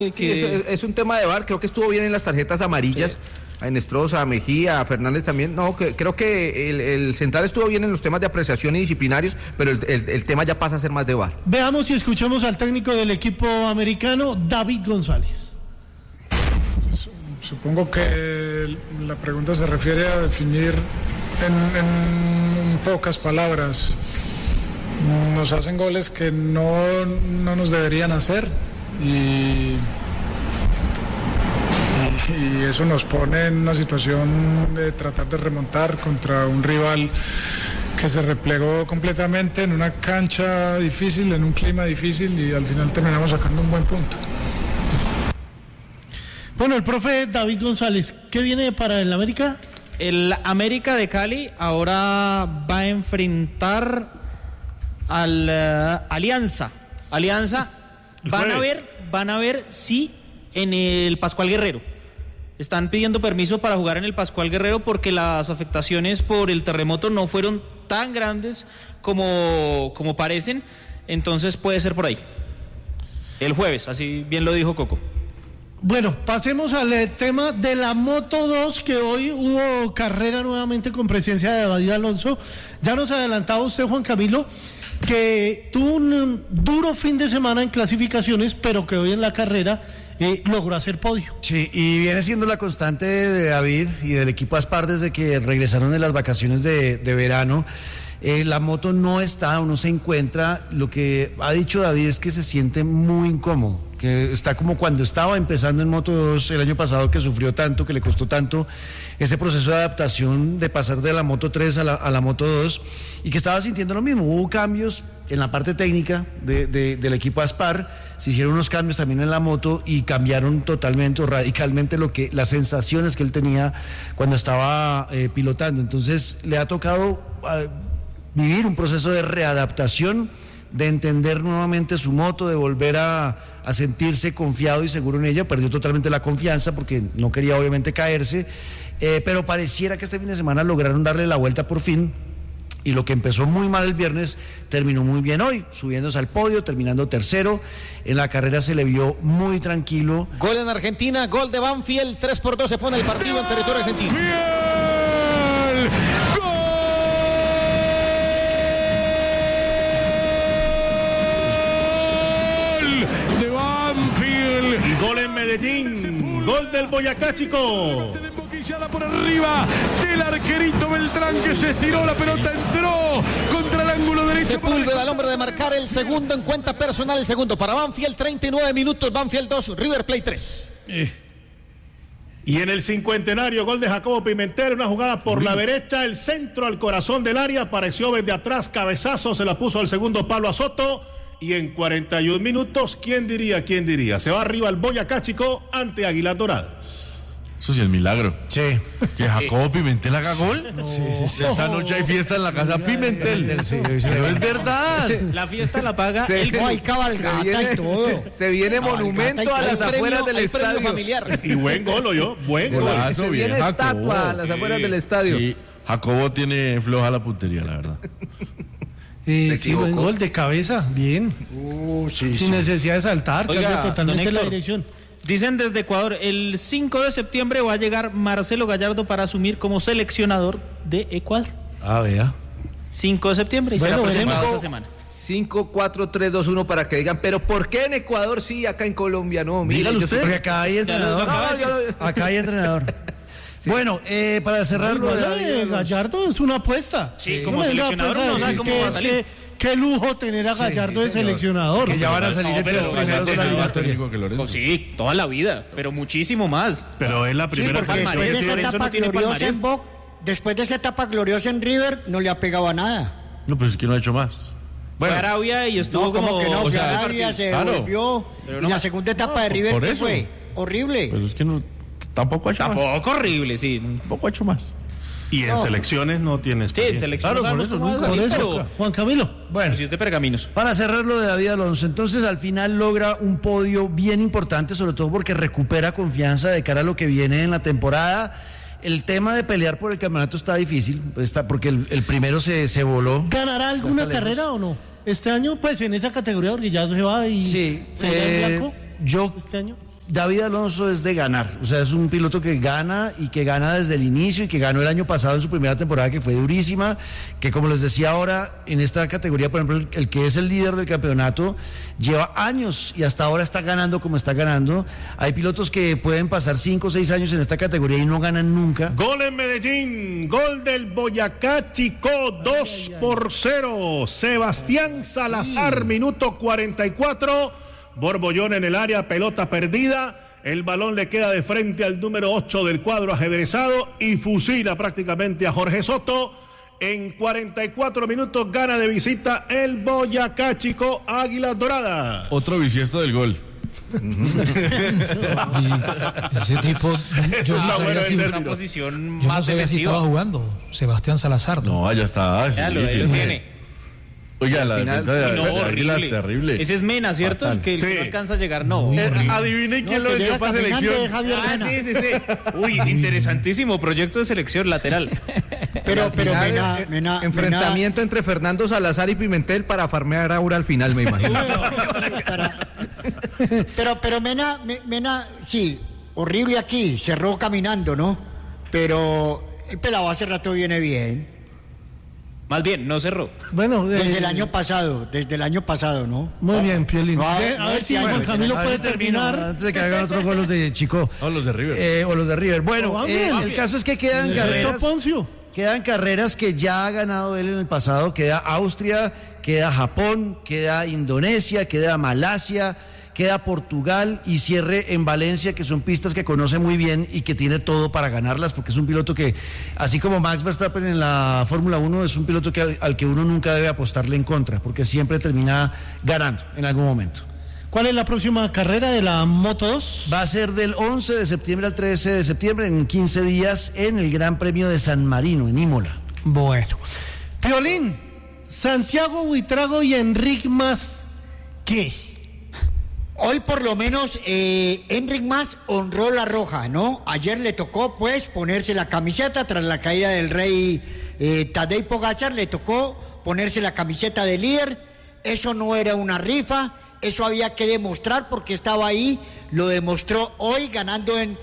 Sí, es un tema de VAR. Creo que estuvo bien en las tarjetas amarillas, a Enestrosa, a Mejía, a Fernández también. No, creo que el central estuvo bien en los temas de apreciación y disciplinarios, pero el tema ya pasa a ser más de VAR. Veamos y escuchemos al técnico del equipo americano, David González. Supongo que la pregunta se refiere a definir en pocas palabras. Nos hacen goles que no nos deberían hacer y eso nos pone en una situación de tratar de remontar contra un rival que se replegó completamente en una cancha difícil, en un clima difícil, y al final terminamos sacando un buen punto. Bueno, el profe David González, ¿qué viene para el América? El América de Cali ahora va a enfrentar al Alianza. Van a ver si en el Pascual Guerrero. Están pidiendo permiso para jugar en el Pascual Guerrero porque las afectaciones por el terremoto no fueron tan grandes como parecen. Entonces puede ser por ahí. El jueves, así bien lo dijo Coco. Bueno, pasemos al tema de la Moto 2, que hoy hubo carrera nuevamente con presencia de David Alonso. Ya nos adelantaba usted, Juan Camilo, que tuvo un duro fin de semana en clasificaciones, pero que hoy en la carrera logró hacer podio. Sí, y viene siendo la constante de David y del equipo Aspar desde que regresaron de las vacaciones de verano. La moto no se encuentra. Lo que ha dicho David es que se siente muy incómodo, que está como cuando estaba empezando en Moto 2 el año pasado, que sufrió tanto, que le costó tanto ese proceso de adaptación de pasar de la Moto 3 a la Moto 2, y que estaba sintiendo lo mismo. Hubo cambios en la parte técnica del equipo Aspar, se hicieron unos cambios también en la moto y cambiaron totalmente o radicalmente las sensaciones que él tenía cuando estaba pilotando. Entonces le ha tocado vivir un proceso de readaptación, de entender nuevamente su moto, de volver a sentirse confiado y seguro en ella. Perdió totalmente la confianza porque no quería obviamente caerse, pero pareciera que este fin de semana lograron darle la vuelta por fin, y lo que empezó muy mal el viernes terminó muy bien hoy, subiéndose al podio, terminando tercero. En la carrera se le vio muy tranquilo. Gol en Argentina, gol de Banfield, 3-2 se pone el partido en territorio argentino. Gol en Medellín, gol del Boyacá Chico. Embotellada por arriba del arquerito Beltrán, que se estiró, la pelota entró contra el ángulo derecho. Sepúlveda al hombre de marcar el segundo en cuenta personal, el segundo para Banfield, 39 minutos, Banfield 2, River Plate 3. Y en el cincuentenario, gol de Jacobo Pimentel, una jugada por la derecha, el centro al corazón del área, apareció desde atrás, cabezazo, se la puso al segundo palo a Soto. Y en 41 minutos, ¿quién diría? Se va arriba el Boyacá Chico ante Águilas Doradas. Eso sí es milagro. Sí. ¿Que Jacobo Pimentel haga gol? No. Sí. Esta noche hay fiesta en la casa Pimentel. Sí, pero es verdad. La fiesta la paga hay cabalgata y todo. Se viene monumento a las afueras del estadio. Familiar. Y buen gol, buen gol. Se viene estatua a las afueras del estadio. Y Jacobo tiene floja la puntería, la verdad. Sí, buen gol de cabeza, bien. Sin necesidad de saltar, cambia totalmente la dirección. Dicen desde Ecuador, el 5 de septiembre va a llegar Marcelo Gallardo para asumir como seleccionador de Ecuador. Vea. 5 de septiembre, y será presentado esta semana. 5, 4, 3, 2, 1 para que digan, pero ¿por qué en Ecuador sí, acá en Colombia no? Dígalo usted. Porque acá hay entrenador. Acá hay entrenador. Sí. Bueno, para cerrarlo, Gallardo es una apuesta. Sí, como seleccionador no sabe cómo va a salir. Qué lujo tener a Gallardo de seleccionador. Que ya van a salir entre los primeros de la eliminatoria. Sí, toda la vida, pero muchísimo más. Pero es la primera vez. Después de esa etapa gloriosa en River, no le ha pegado a nada. No, pues es que no ha hecho más. Bueno, fue Arabia y estuvo como que no, Arabia se volvió. Y la segunda etapa de River, ¿qué fue? Horrible. Pues es que no... Tampoco ha hecho más. Tampoco horrible, sí. Tampoco ha hecho más. Y en selecciones no tiene experiencia. Sí, en selecciones por eso. Pero... Juan Camilo. Bueno, si es de pergaminos. Para cerrar lo de David Alonso, entonces al final logra un podio bien importante, sobre todo porque recupera confianza de cara a lo que viene en la temporada. El tema de pelear por el campeonato está difícil, porque el primero se voló. ¿Ganará alguna carrera o no? Este año, pues en esa categoría, porque ya se va y sí, se va en blanco. Yo este año David Alonso es de ganar, o sea, es un piloto que gana y que gana desde el inicio y que ganó el año pasado en su primera temporada que fue durísima, que como les decía ahora, en esta categoría, por ejemplo, el que es el líder del campeonato lleva años y hasta ahora está ganando como está ganando. Hay pilotos que pueden pasar 5 o 6 años en esta categoría y no ganan nunca. Gol en Medellín, gol del Boyacá Chico, 2-0. Sebastián Salazar, minuto 44. Borbollón en el área, pelota perdida, el balón le queda de frente al número 8 del cuadro ajedrezado y fusila prácticamente a Jorge Soto. En 44 minutos gana de visita el Boyacá Chico, Águilas Doradas. Otro bisiesto del gol. Ese tipo, yo no sabía si una posición yo más no sabía si defensiva. estaba jugando Sebastián Salazar. No, ya está. Ya lo tiene. Oiga, la final, defensa de No, Águila horrible. es terrible. Ese es Mena, ¿cierto? Fatal. El que Sí. no alcanza a llegar. No. Adivinen quién lo que dio llega para caminando selección. de Javier Mena. Sí. Uy, interesantísimo proyecto de selección lateral. Pero Al final, Mena, enfrentamiento entre Fernando Salazar y Pimentel para farmear a Aura al final, me imagino. Pero Mena, sí, horrible aquí, cerró caminando, ¿no? Pero el pelado hace rato viene bien. Más bien, no cerró. Bueno, Desde el año pasado, ¿no? muy bien, Piolín. No, A no ver este si año, Juan este Camilo año. puede terminar. Antes de que hagan otros goles de Chico. No, los de River. O los de River. Bueno, Oh, bien. el caso es que quedan Perfecto, carreras. Poncio. Quedan carreras que ya ha ganado él en el pasado. Queda Austria, queda Japón, queda Indonesia, queda Malasia, queda Portugal y cierre en Valencia, que son pistas que conoce muy bien y que tiene todo para ganarlas, porque es un piloto que, así como Max Verstappen en la Fórmula 1, es un piloto que al que uno nunca debe apostarle en contra, porque siempre termina ganando en algún momento. ¿Cuál es la próxima carrera de la Moto 2? Va a ser del 11 de septiembre al 13 de septiembre, en 15 días, en el Gran Premio de San Marino, en Imola. Bueno. Piolín, Santiago Buitrago y Enric Mas, ¿qué? Hoy por lo menos Enric Mas honró la roja, ¿no? Ayer le tocó pues ponerse la camiseta tras la caída del rey Tadej Pogačar, le tocó ponerse la camiseta de líder. Eso no era una rifa, eso había que demostrar porque estaba ahí, lo demostró hoy ganando en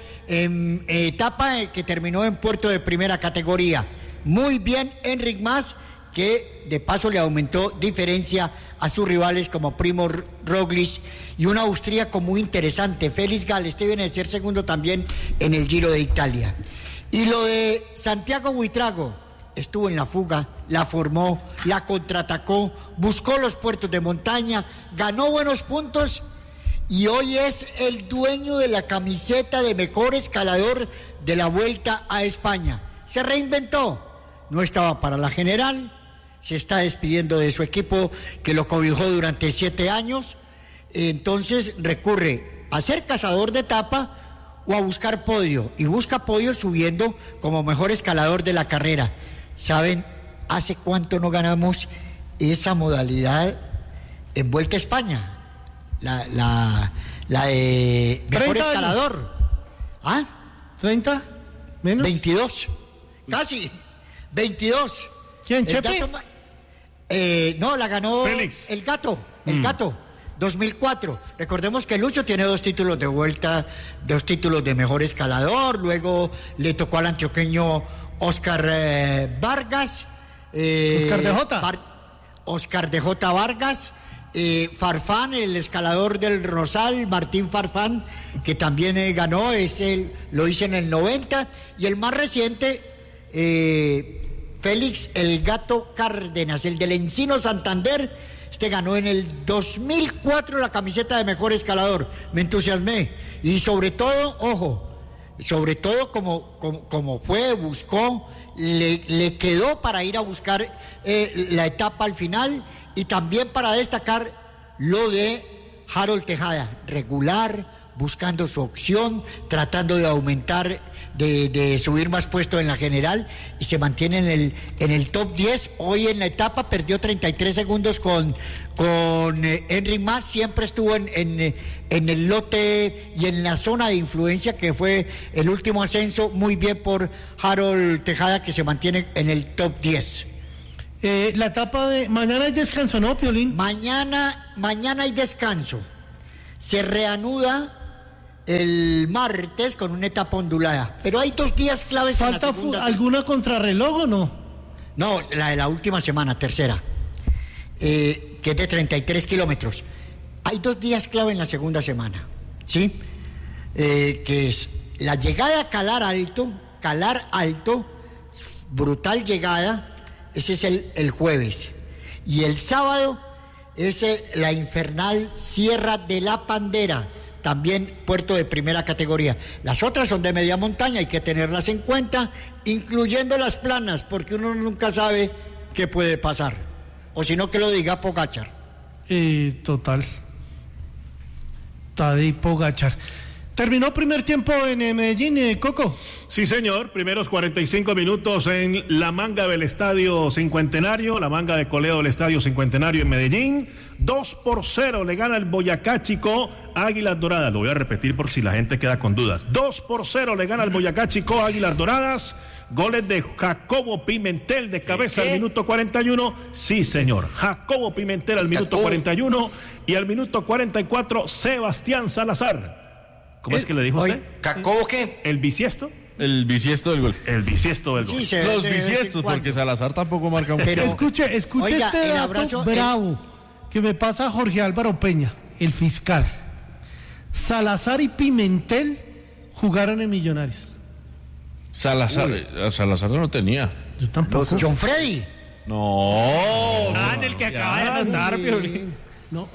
etapa que terminó en puerto de primera categoría. Muy bien Enric Mas, que de paso le aumentó diferencia a sus rivales como Primo Roglic y un austríaco muy interesante, Félix Gall, este viene de ser segundo también en el Giro de Italia. Y lo de Santiago Buitrago, estuvo en la fuga, la formó, la contraatacó, buscó los puertos de montaña, ganó buenos puntos y hoy es el dueño de la camiseta de mejor escalador de la Vuelta a España. Se reinventó, no estaba para la general, se está despidiendo de su equipo que lo cobijó durante 7 años, entonces recurre a ser cazador de etapa o a buscar podio, y busca podio subiendo como mejor escalador de la carrera. ¿Saben hace cuánto no ganamos esa modalidad en Vuelta a España? La de mejor escalador. ¿Ah? ¿30? ¿Menos? 22. Casi. 22. ¿Quién, Chepe? No, la ganó Félix. el Gato. 2004. Recordemos que Lucho tiene 2 títulos de vuelta, 2 títulos de mejor escalador. Luego le tocó al antioqueño Oscar Vargas. Oscar de Jota. Oscar de Jota Vargas. Farfán, el escalador del Rosal, Martín Farfán, que también ganó, lo hizo en el 90. Y el más reciente, Félix el Gato Cárdenas, el del Encino Santander. Este ganó en el 2004 la camiseta de mejor escalador. Me entusiasmé. Y sobre todo, ojo, sobre todo como fue, buscó, le quedó para ir a buscar la etapa al final. Y también para destacar lo de Harold Tejada, regular, buscando su opción, tratando de aumentar, de subir más puestos en la general, y se mantiene en el top 10. Hoy en la etapa perdió 33 segundos con Enric Mas, siempre estuvo en el lote y en la zona de influencia, que fue el último ascenso. Muy bien por Harold Tejada, que se mantiene en el top 10. La etapa de... Mañana hay descanso, ¿no, Piolín? Mañana hay descanso. Se reanuda el martes con una etapa ondulada. Pero hay 2 días claves en la ¿Falta segunda alguna contrarreloj o no? No, la de la última semana, tercera, que es de 33 kilómetros. Hay 2 días clave en la segunda semana, ¿sí? Que es la llegada a Calar Alto, brutal llegada, ese es el jueves. Y el sábado es la infernal Sierra de la Pandera, también puerto de primera categoría. Las otras son de media montaña, hay que tenerlas en cuenta, incluyendo las planas, porque uno nunca sabe qué puede pasar. O si no, que lo diga Pogačar. Total. Tadej Pogačar. ¿Terminó primer tiempo en Medellín, Coco? Sí, señor. Primeros 45 minutos en la manga del Estadio Cincuentenario, la manga de coleo del Estadio Cincuentenario en Medellín. 2-0 le gana el Boyacá Chicó Águilas Doradas. Lo voy a repetir por si la gente queda con dudas. 2-0 le gana el Boyacá Chicó Águilas Doradas. Goles de Jacobo Pimentel de cabeza al minuto 41. Sí, señor. Jacobo Pimentel al minuto 41 y al minuto 44 Sebastián Salazar. ¿Cómo es que le dijo usted? ¿Jacobo qué? ¿El bisiesto? El bisiesto del gol. El bisiesto del gol. Sí, Los bisiestos, porque Salazar tampoco marca un... Pero escuche oiga, este dato abrazo, bravo que me pasa Jorge Álvaro Peña, el fiscal. Salazar y Pimentel jugaron en Millonarios. Salazar no tenía. Yo tampoco. John Freddy. No. En el que acaba de anotar, Piolín. No.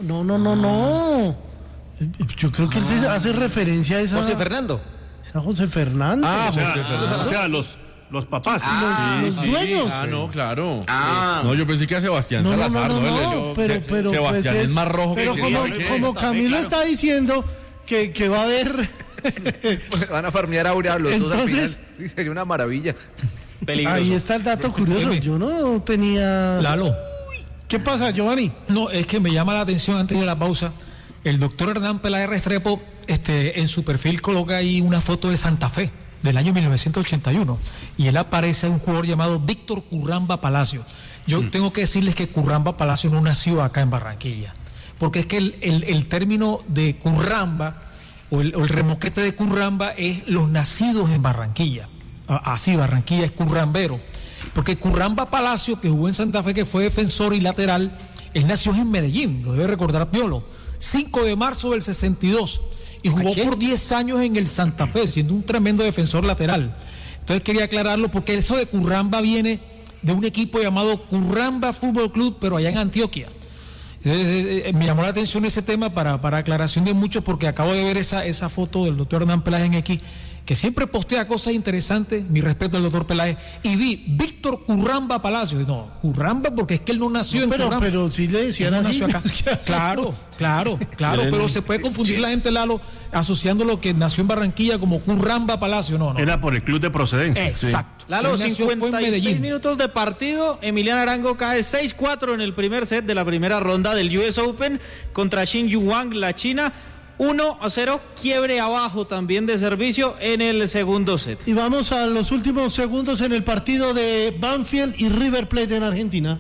Yo creo que él se hace referencia a esa... José Fernando. A José Fernando. O sea, los papás. Los dueños. No, claro. No, yo pensé que a Sebastián Salazar. Pero Sebastián pues es más rojo pero que... como Camilo está diciendo que va a haber... Van a farmear a Aurea los dos al final. Entonces... Sí, sería una maravilla. Peligroso. Ahí está el dato curioso. Yo no tenía... Lalo. ¿Qué pasa, Giovanni? No, es que me llama la atención antes de la pausa. El doctor Hernán Peláez Restrepo, en su perfil coloca ahí una foto de Santa Fe del año 1981 y él aparece a un jugador llamado Víctor Curramba Palacio. Yo tengo que decirles que Curramba Palacio no nació acá en Barranquilla, porque es que el término de Curramba o el remoquete de Curramba es los nacidos en Barranquilla. Así, Barranquilla es currambero, porque Curramba Palacio, que jugó en Santa Fe, que fue defensor y lateral, él nació en Medellín, lo debe recordar Piolo, 5 de marzo del 62, y jugó por 10 años en el Santa Fe, siendo un tremendo defensor lateral. Entonces quería aclararlo, porque eso de Curramba viene de un equipo llamado Curramba Fútbol Club, pero allá en Antioquia. Entonces, me llamó la atención ese tema para aclaración de muchos, porque acabo de ver esa foto del doctor Hernán Peláez en X, que siempre postea cosas interesantes, mi respeto al doctor Peláez, y vi Víctor Curramba Palacio. No, Curramba porque es que él no nació en Curramba. Pero sí le decían así. nació acá. Claro, pero se puede confundir la gente, Lalo, asociando lo que nació en Barranquilla como Curramba Palacio. No. Era por el club de procedencia. Exacto. Lalo, 56 minutos de partido. Emiliano Arango cae 6-4 en el primer set de la primera ronda del US Open contra Xin Yuang, la China. 1-0, quiebre abajo también de servicio en el segundo set. Y vamos a los últimos segundos en el partido de Banfield y River Plate en Argentina.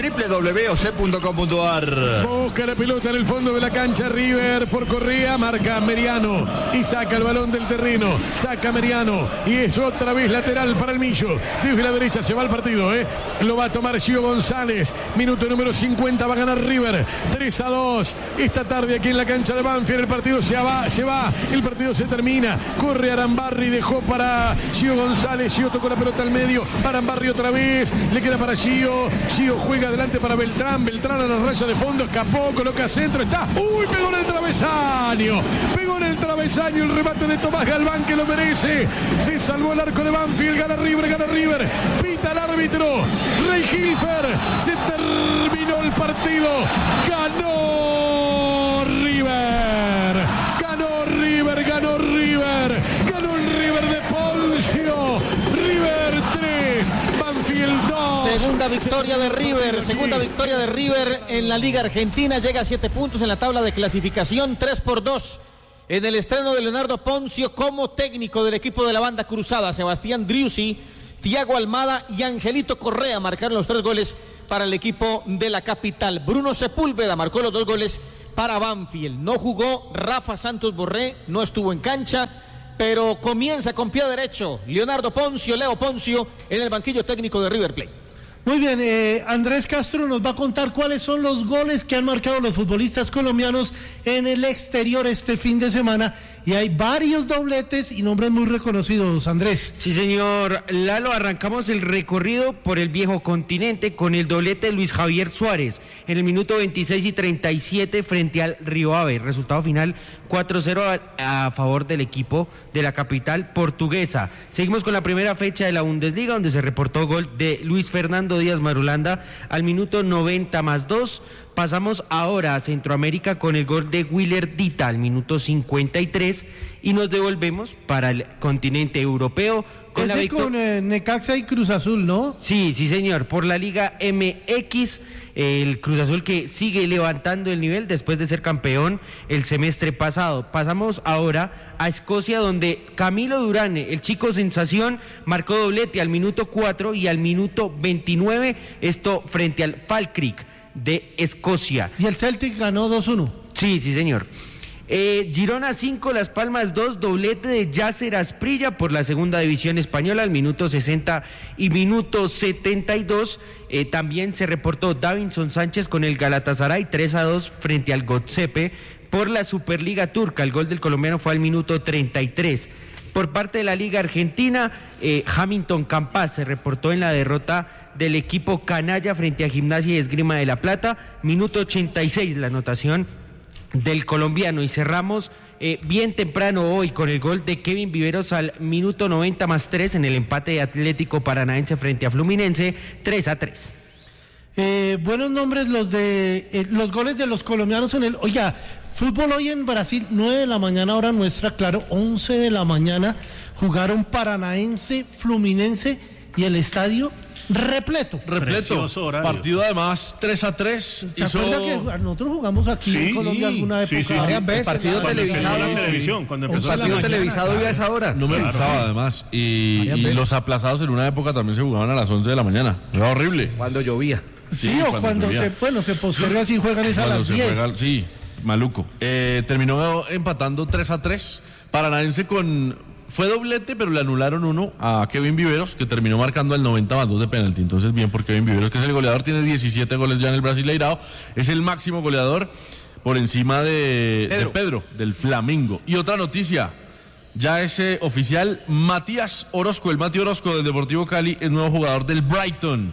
www.oc.com.ar. Busca la pelota en el fondo de la cancha. River por Correa, marca Meriano y saca el balón del terreno. Saca Meriano y es otra vez lateral para el Millo. Desde la derecha se va el partido, Lo va a tomar Gio González. Minuto número 50, va a ganar River 3-2. Esta tarde aquí en la cancha de Banfield el partido se va, el partido se termina. Corre Arambarri, dejó para Gio González. Gio tocó la pelota al medio. Arambarri otra vez, le queda para Gio. Gio juega adelante para Beltrán a la raya de fondo, escapó, coloca centro, está, pegó en el travesaño, el remate de Tomás Galván que lo merece, se salvó el arco de Banfield, gana River, pita el árbitro, Rey Hilfer, se terminó el partido, ganó River, ganó el River de Poncio, River 3, Banfield 2. Segunda victoria de River en la Liga Argentina, llega a 7 puntos en la tabla de clasificación, 3-2 en el estreno de Leonardo Poncio como técnico del equipo de la banda cruzada. Sebastián Driussi, Thiago Almada y Angelito Correa marcaron los 3 goles para el equipo de la capital. Bruno Sepúlveda marcó los 2 goles para Banfield. No jugó Rafa Santos Borré, no estuvo en cancha, pero comienza con pie derecho Leo Poncio, en el banquillo técnico de River Plate. Muy bien, Andrés Castro nos va a contar cuáles son los goles que han marcado los futbolistas colombianos en el exterior este fin de semana. Y hay varios dobletes y nombres muy reconocidos, Andrés. Sí, señor Lalo, arrancamos el recorrido por el viejo continente con el doblete de Luis Javier Suárez en el minuto 26 y 37 frente al Río Ave. Resultado final 4-0 a favor del equipo de la capital portuguesa. Seguimos con la primera fecha de la Bundesliga, donde se reportó gol de Luis Fernando Díaz Marulanda al minuto 90+2. Pasamos ahora a Centroamérica con el gol de Willer Dita al minuto 53 y nos devolvemos para el continente europeo con con Necaxa y Cruz Azul, ¿no? Sí, señor, por la Liga MX, el Cruz Azul que sigue levantando el nivel después de ser campeón el semestre pasado. Pasamos ahora a Escocia, donde Camilo Durán, el chico sensación, marcó doblete al minuto 4 y al minuto 29, esto frente al Falkirk de Escocia. Y el Celtic ganó 2-1. Sí, señor. Girona 5, Las Palmas 2, doblete de Yasser Asprilla por la segunda división española al minuto 60 y minuto 72. También se reportó Davinson Sánchez con el Galatasaray 3-2 frente al Göztepe por la Superliga Turca. El gol del colombiano fue al minuto 33. Por parte de la Liga Argentina, Hamilton Campas se reportó en la derrota del equipo canalla frente a Gimnasia y Esgrima de La Plata, minuto 86 la anotación del colombiano. Y cerramos bien temprano hoy con el gol de Kevin Viveros al minuto 90+3 en el empate de Atlético Paranaense frente a Fluminense, 3-3. Buenos nombres los de los goles de los colombianos en el... Oiga, fútbol hoy en Brasil, 9 de la mañana hora nuestra, claro, 11 de la mañana, jugaron Paranaense, Fluminense y el estadio repleto. Partido además 3-3. ¿Se acuerda que nosotros jugamos aquí en Colombia alguna época? Sí. El partido televisado. Cuando empezó el partido televisado iba a esa hora. No me gustaba además. Y los aplazados en una época también se jugaban a las 11 de la mañana. Era horrible. Cuando llovía. Sí, o cuando se posterga así juegan es a las 10. Sí, maluco. Terminó empatando 3-3. Paranaense fue doblete, pero le anularon uno a Kevin Viveros, que terminó marcando el 90+2 de penalti. Entonces, bien por Kevin Viveros, que es el goleador, tiene 17 goles ya en el Brasileirao. Es el máximo goleador por encima de Pedro, del Flamengo. Y otra noticia, ya es oficial, Matías Orozco, el Mati Orozco del Deportivo Cali, es nuevo jugador del Brighton.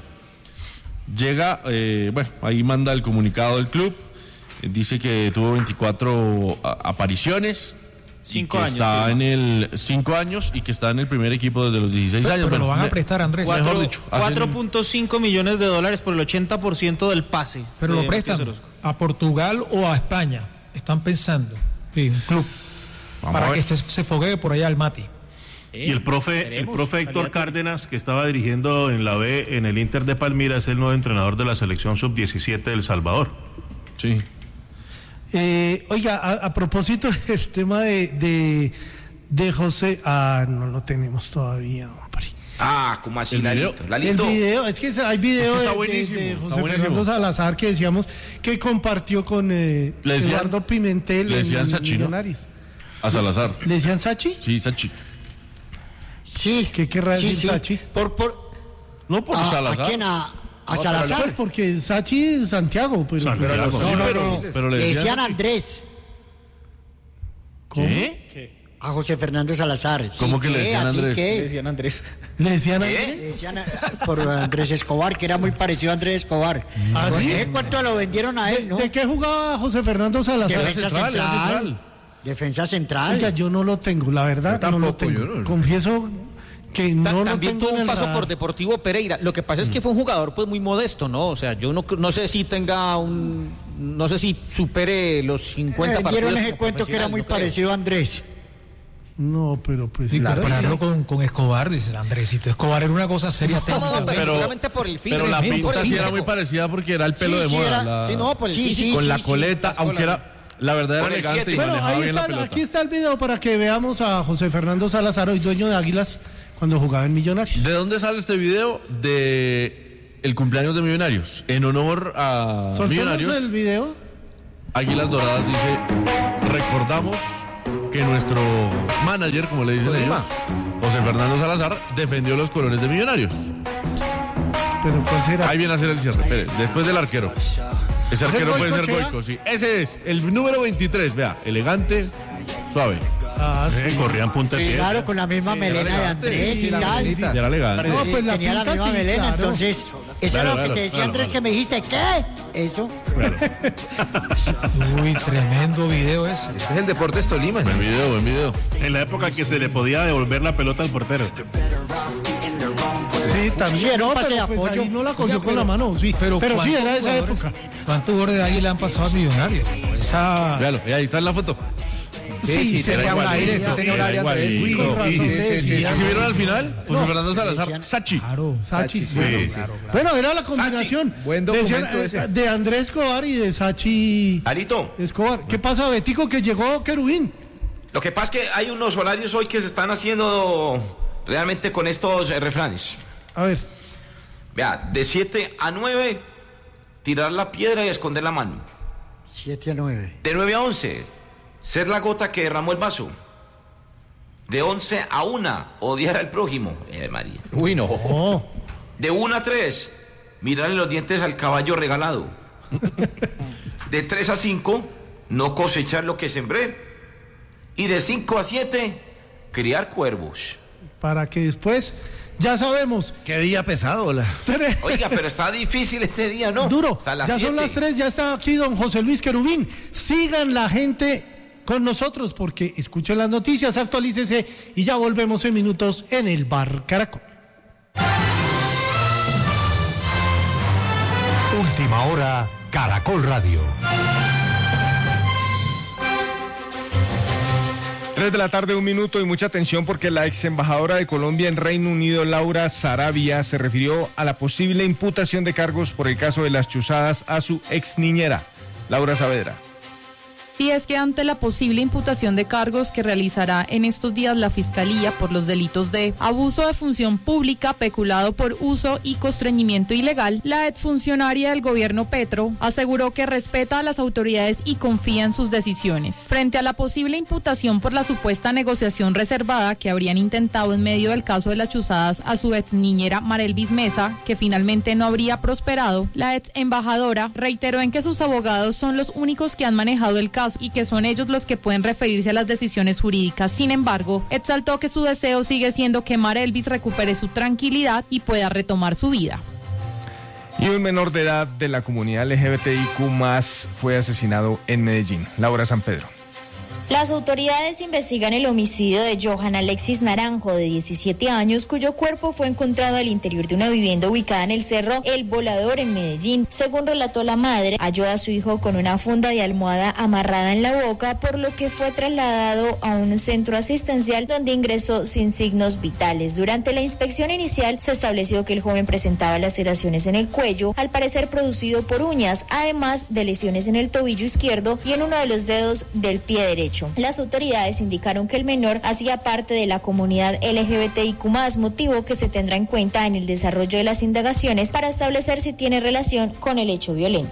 Llega, ahí manda el comunicado del club, dice que tuvo 24 apariciones. 5 años. Está en el 5 años y que está en el primer equipo desde los 16 años. Pero lo van a prestar, Andrés. Mejor dicho, $4.5 millones por el 80% del pase. Pero lo prestan a Portugal o a España. Están pensando. Sí, un club. Para que se foguee por allá el Mati. Y el profe Héctor Cárdenas, que estaba dirigiendo en la B en el Inter de Palmira, es el nuevo entrenador de la selección sub-17 de El Salvador. Sí. Oiga, a propósito del tema de José, no lo tenemos todavía, hombre. ¿Cómo así, Lalito? El video, es que hay video de José Fernando Salazar que decíamos que compartió con Eduardo Pimentel en Millonarios. A Salazar. ¿Le decían Sachi? Sí, Sachi. Sí. ¿Qué querrá decir Sachi? No, por Salazar. ¿A quién? ¿A Salazar? Pues porque Sachi es Santiago. Pero no. Le decían Andrés. ¿Cómo? ¿Qué? A José Fernando Salazar. ¿Cómo que le decían Andrés? Le decían Andrés. ¿Le decían Andrés? Le decían por Andrés Escobar, que era muy parecido a Andrés Escobar. ¿Ah, sí? ¿Cuánto lo vendieron a él, no? ¿De qué jugaba José Fernando Salazar? Defensa central. Oiga, yo no lo tengo, la verdad, no lo tengo. Confieso que no también lo tengo tuvo un paso por Deportivo Pereira. Lo que pasa es que fue un jugador pues muy modesto, ¿no? O sea, yo no sé si tenga no sé si supere los 50 partidos. Dieron ese cuento que era muy parecido a Andrés. No, pero pues... Y compararlo con Escobar, dice Andresito. Escobar era una cosa seria. Pero solamente por el físico. Pero la pinta sí era muy parecida porque era el pelo de moda. Por el físico. Con la coleta, aunque era... La verdad era elegante y manejaba bien la pelota. Aquí está el video para que veamos a José Fernando Salazar, hoy dueño de Águilas, cuando jugaba en Millonarios. ¿De dónde sale este video? De el cumpleaños de Millonarios. En honor a Millonarios. el video? Águilas Doradas dice, recordamos que nuestro manager, como le dicen ellos, José Fernando Salazar, defendió los colores de Millonarios. ¿Pero cuál será? Ahí viene a hacer el cierre, espere, después del arquero. Ese arquero puede ser Goico, sí. Ese es, el número 23, vea, elegante, suave. Ah, sí. Corrían punta de pie. Claro, con la misma melena de Andrés y tal. Ya era elegante. No, pues la tenía la pinta misma sí, melena, claro. entonces, eso Claro, es lo que claro, te decía claro, Andrés, claro. que me dijiste, ¿qué? Eso. Uy, tremendo video ese. Este es el Deportes Tolima. Buen video. En la época que se le podía devolver la pelota al portero. Sí, también. Sí, era un No, pase de pero pues apoyo. ahí no la cogió Oiga, con la mano, sí. Pero sí, ¿cuántos era de esa jugadores- época. ¿Cuántos jugadores de Águila han pasado a Millonarios? Esa... Véalo, ahí está en la foto. Sí, tenía un aire, sí, tenía un aire, Andrés. igualito. Sí, Con razón sí, te sí, sí, decía. ¿Sí vieron al final? José Fernando Salazar, decían- Sachi. Claro. Sachi, Sí, sí. claro. Bueno, era la combinación. Buen Decían, documento ese. de Andrés Escobar y de Sachi Arito, Escobar. ¿Qué pasa, Betico, que llegó Querubín? lo que pasa es que hay unos horarios hoy que se están haciendo realmente con estos refranes. A ver. Vea, de 7 a 9, tirar la piedra y esconder la mano. 7 a 9. De 9 a 11, ser la gota que derramó el vaso. De 11 a 1, odiar al prójimo. María. Uy, no. Oh, De 1 a 3, mirarle los dientes al caballo regalado. De 3 a 5, no cosechar lo que sembré. Y de 5 a 7, criar cuervos. para que después, ya sabemos. Qué día pesado, la. Oiga, pero está difícil este día, ¿no? Duro. Hasta las Ya 7. son las 3, ya está aquí don José Luis Querubín. Sigan la gente con nosotros porque escuchen las noticias, actualícese y ya volvemos en minutos en el Bar Caracol. Última hora, Caracol Radio. 3 de la tarde, 1 minuto y mucha atención porque la ex embajadora de Colombia en Reino Unido, Laura Sarabia, se refirió a la posible imputación de cargos por el caso de las chuzadas a su ex niñera, Laura Saavedra. Y es que ante la posible imputación de cargos que realizará en estos días la Fiscalía por los delitos de abuso de función pública, peculado por uso y constreñimiento ilegal, la exfuncionaria del gobierno Petro aseguró que respeta a las autoridades y confía en sus decisiones. Frente a la posible imputación por la supuesta negociación reservada que habrían intentado en medio del caso de las chuzadas a su ex niñera Marelvis Mesa, que finalmente no habría prosperado, la ex embajadora reiteró en que sus abogados son los únicos que han manejado el caso y que son ellos los que pueden referirse a las decisiones jurídicas. Sin embargo, exaltó que su deseo sigue siendo que Marelvis recupere su tranquilidad y pueda retomar su vida. Y un menor de edad de la comunidad LGBTIQ+ fue asesinado en Medellín. Laura San Pedro. Las autoridades investigan el homicidio de Johan Alexis Naranjo, de 17 años, cuyo cuerpo fue encontrado al interior de una vivienda ubicada en el cerro El Volador, en Medellín. Según relató la madre, halló a su hijo con una funda de almohada amarrada en la boca, por lo que fue trasladado a un centro asistencial donde ingresó sin signos vitales. Durante la inspección inicial se estableció que el joven presentaba laceraciones en el cuello, al parecer producido por uñas, además de lesiones en el tobillo izquierdo y en uno de los dedos del pie derecho. Las autoridades indicaron que el menor hacía parte de la comunidad LGBTIQ+, motivo que se tendrá en cuenta en el desarrollo de las indagaciones para establecer si tiene relación con el hecho violento.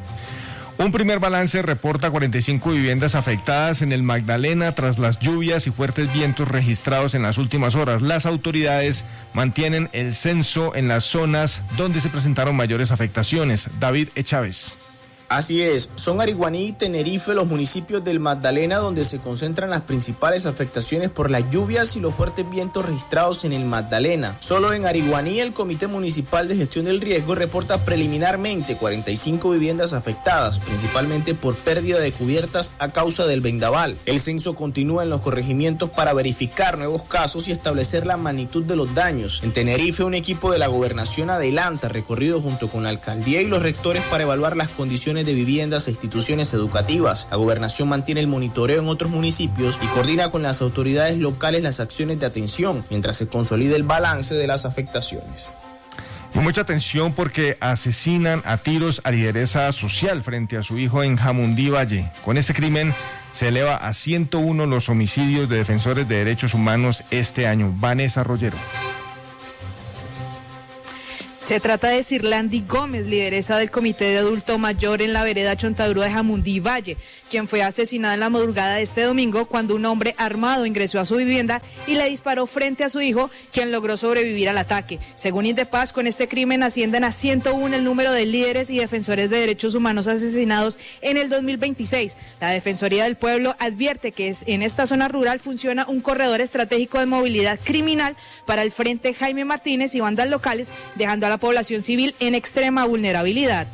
Un primer balance reporta 45 viviendas afectadas en el Magdalena tras las lluvias y fuertes vientos registrados en las últimas horas. Las autoridades mantienen el censo en las zonas donde se presentaron mayores afectaciones. David Chávez. Así es, son Ariguaní y Tenerife los municipios del Magdalena donde se concentran las principales afectaciones por las lluvias y los fuertes vientos registrados en el Magdalena. Solo en Ariguaní el Comité Municipal de Gestión del Riesgo reporta preliminarmente 45 viviendas afectadas, principalmente por pérdida de cubiertas a causa del vendaval. El censo continúa en los corregimientos para verificar nuevos casos y establecer la magnitud de los daños. En Tenerife, un equipo de la Gobernación adelanta recorrido junto con la alcaldía y los rectores para evaluar las condiciones de viviendas e instituciones educativas. La gobernación mantiene el monitoreo en otros municipios y coordina con las autoridades locales las acciones de atención, mientras se consolida el balance de las afectaciones. Y mucha atención porque asesinan a tiros a lideresa social frente a su hijo en Jamundí Valle. Con este crimen se eleva a 101 los homicidios de defensores de derechos humanos este año. Vanessa Rollero. Se trata de Cirlandi Gómez, lideresa del Comité de Adulto Mayor en la vereda Chontaduro de Jamundí-Valle, quien fue asesinada en la madrugada de este domingo cuando un hombre armado ingresó a su vivienda y le disparó frente a su hijo, quien logró sobrevivir al ataque. Según Indepaz, con este crimen ascienden a 101 el número de líderes y defensores de derechos humanos asesinados en el 2026. La Defensoría del Pueblo advierte que en esta zona rural funciona un corredor estratégico de movilidad criminal para el Frente Jaime Martínez y bandas locales, dejando a la población civil en extrema vulnerabilidad.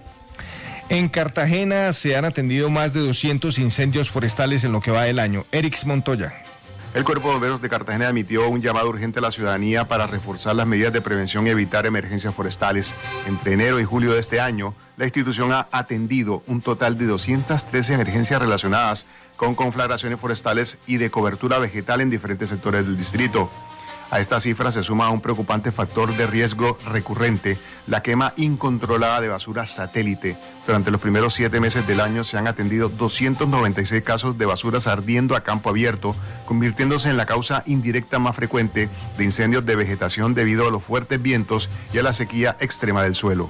En Cartagena se han atendido más de 200 incendios forestales en lo que va del año. Erix Montoya. El Cuerpo de Bomberos de Cartagena emitió un llamado urgente a la ciudadanía para reforzar las medidas de prevención y evitar emergencias forestales. Entre enero y julio de este año, la institución ha atendido un total de 213 emergencias relacionadas con conflagraciones forestales y de cobertura vegetal en diferentes sectores del distrito. A esta cifra se suma un preocupante factor de riesgo recurrente, la quema incontrolada de basura satélite. Durante los primeros 7 meses del año se han atendido 296 casos de basuras ardiendo a campo abierto, convirtiéndose en la causa indirecta más frecuente de incendios de vegetación debido a los fuertes vientos y a la sequía extrema del suelo.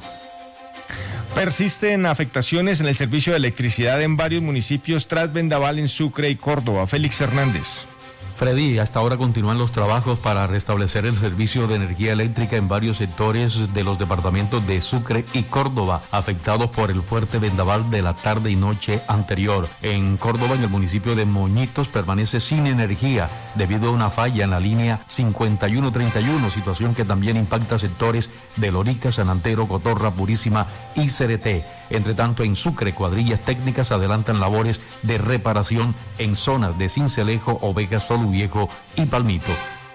Persisten afectaciones en el servicio de electricidad en varios municipios tras vendaval en Sucre y Córdoba. Félix Hernández. Freddy, hasta ahora continúan los trabajos para restablecer el servicio de energía eléctrica en varios sectores de los departamentos de Sucre y Córdoba, afectados por el fuerte vendaval de la tarde y noche anterior. En Córdoba, en el municipio de Moñitos, permanece sin energía debido a una falla en la línea 5131, situación que también impacta sectores de Lorica, San Antero, Cotorra, Purísima y Cereté. Entre tanto, en Sucre, cuadrillas técnicas adelantan labores de reparación en zonas de Cincelejo, Oveja, Solo Viejo y Palmito.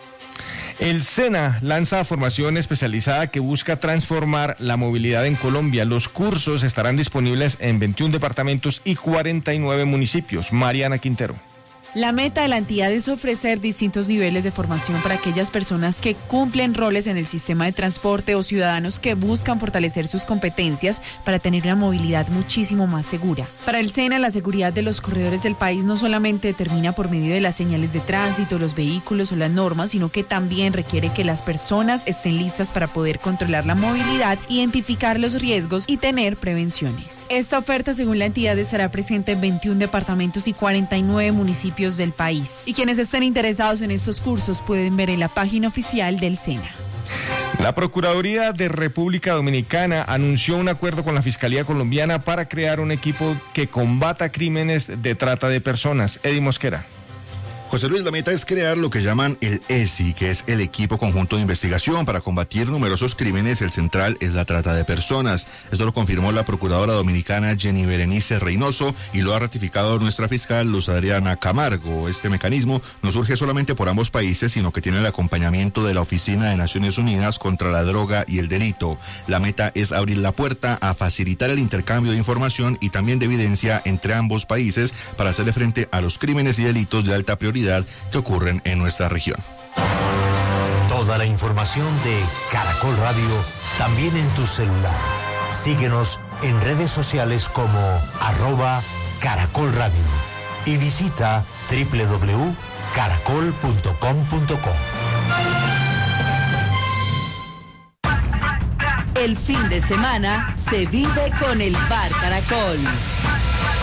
El SENA lanza formación especializada que busca transformar la movilidad en Colombia. Los cursos estarán disponibles en 21 departamentos y 49 municipios. Mariana Quintero. La meta de la entidad es ofrecer distintos niveles de formación para aquellas personas que cumplen roles en el sistema de transporte o ciudadanos que buscan fortalecer sus competencias para tener una movilidad muchísimo más segura. Para el SENA, la seguridad de los corredores del país no solamente determina por medio de las señales de tránsito, los vehículos o las normas, sino que también requiere que las personas estén listas para poder controlar la movilidad, identificar los riesgos y tener prevenciones. Esta oferta, según la entidad, estará presente en 21 departamentos y 49 municipios del país. Y quienes estén interesados en estos cursos pueden ver en la página oficial del SENA. La Procuraduría de República Dominicana anunció un acuerdo con la Fiscalía Colombiana para crear un equipo que combata crímenes de trata de personas. Eddie Mosquera. José Luis, la meta es crear lo que llaman el ESI, que es el Equipo Conjunto de Investigación. Para combatir numerosos crímenes, el central es la trata de personas. Esto lo confirmó la procuradora dominicana Jenny Berenice Reynoso y lo ha ratificado nuestra fiscal Luz Adriana Camargo. Este mecanismo no surge solamente por ambos países, sino que tiene el acompañamiento de la Oficina de Naciones Unidas contra la Droga y el Delito. La meta es abrir la puerta a facilitar el intercambio de información y también de evidencia entre ambos países para hacerle frente a los crímenes y delitos de alta prioridad que ocurren en nuestra región. Toda la información de Caracol Radio también en tu celular. Síguenos en redes sociales como @Caracol Radio y visita www.caracol.com.co. El fin de semana se vive con el Bar Caracol.